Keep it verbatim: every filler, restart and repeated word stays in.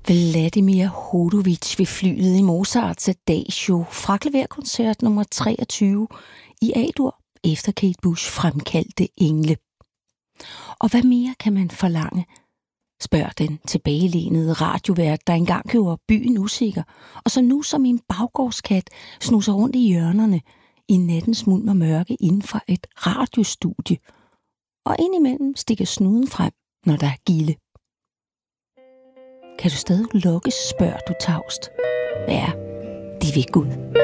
Vladimir Horowitz ved flyet i Mozarts Adagio fra klaverkoncert nummer treogtyve i A-dur efter Kate Bush fremkaldte engle. Og hvad mere kan man forlange? Spørger den tilbagelænede radiovært, der engang gjorde byen usikker, og så nu som en baggårdskat snuser rundt i hjørnerne i nattens mulm og mørke inden for et radiostudie. Og indimellem stikker snuden frem, når der er gilde. Kan du stadig lukkes, spørger du tavst. Ja, de vil Gud.